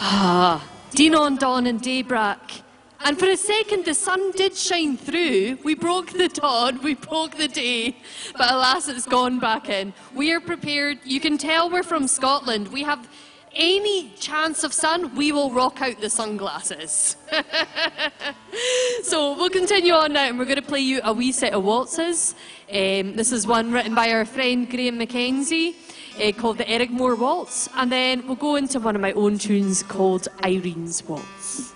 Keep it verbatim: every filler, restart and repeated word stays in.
Ah, Dinon, dawn and daybreak. And for a second, the sun did shine through. We broke the dawn, we broke the day, but alas, it's gone back in. We are prepared. You can tell we're from Scotland. We have any chance of sun, we will rock out the sunglasses. So we'll continue on now, and we're going to play you a wee set of waltzes. Um, this is one written by our friend Graham Mackenzie, uh, called the Erigmore Waltz, and then we'll go into one of my own tunes called Irene's Waltz.